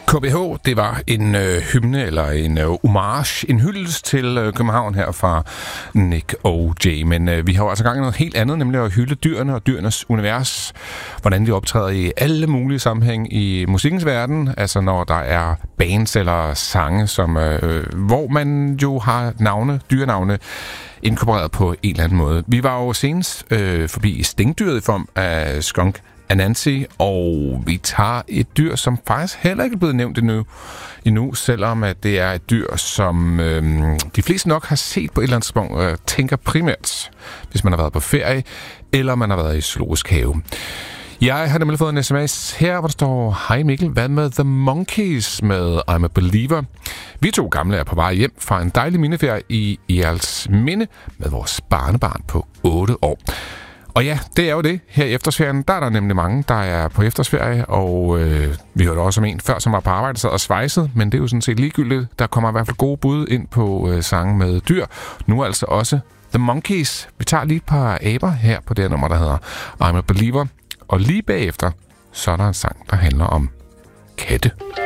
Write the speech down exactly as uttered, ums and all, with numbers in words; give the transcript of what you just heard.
K B H, det var en øh, hymne eller en øh, homage, en hyldest til øh, København her fra Nick og Jay. Men øh, vi har jo altså gang i noget helt andet, nemlig at hylde dyrene og dyrenes univers. Hvordan de optræder i alle mulige sammenhæng i musikkens verden. Altså når der er bands eller sange, som, øh, hvor man jo har navne, dyrenavne, inkorporeret på en eller anden måde. Vi var jo senest øh, forbi stingdyret i form af skunk Anansi, og vi tager et dyr, som faktisk heller ikke er blevet nævnt endnu, endnu selvom at det er et dyr, som øh, de fleste nok har set på et eller andet tidspunkt, og tænker primært, hvis man har været på ferie, eller man har været i zoologisk have. Jeg har nemlig fået en sms her, hvor der står: Hej Mikkel, hvad med The Monkees med I'm a Believer? Vi to gamle er på vej hjem fra en dejlig mindeferie i Egelsminde med vores barnebarn på otte år. Og ja, det er jo det. Her i efterårsferien, der er der nemlig mange, der er på efterårsferie, og øh, vi hørte også om en før, som var på arbejde, sad og svejsede, men det er jo sådan set ligegyldigt. Der kommer i hvert fald gode bud ind på øh, sange med dyr. Nu altså også The Monkees. Vi tager lige et par aber her på det her nummer, der hedder I'm a Believer. Og lige bagefter, så er der en sang, der handler om katte.